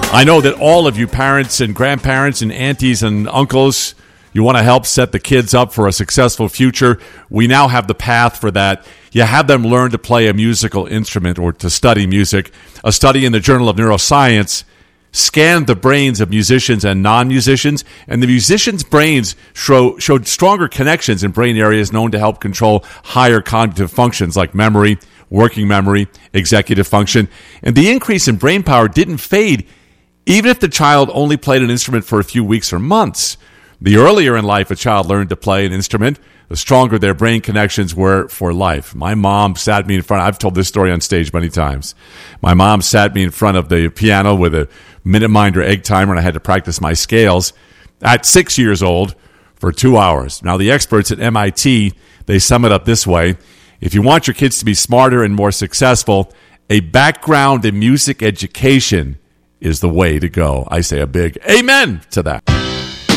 I know that all of you parents and grandparents and aunties and uncles, you want to help set the kids up for a successful future. We now have the path for that. You have them learn to play a musical instrument or to study music. A study in the Journal of Neuroscience scanned the brains of musicians and non-musicians, and the musicians' brains showed stronger connections in brain areas known to help control higher cognitive functions like memory, working memory, executive function. And the increase in brain power didn't fade even if the child only played an instrument for a few weeks or months. The earlier in life a child learned to play an instrument, the stronger their brain connections were for life. My mom sat me in front. I've told this story on stage many times. My mom sat me in front of the piano with a minute mind or egg timer, and I had to practice my scales at 6 years old for 2 hours. Now, the experts at MIT, they sum it up this way. If you want your kids to be smarter and more successful, a background in music education is the way to go. I say a big amen to that.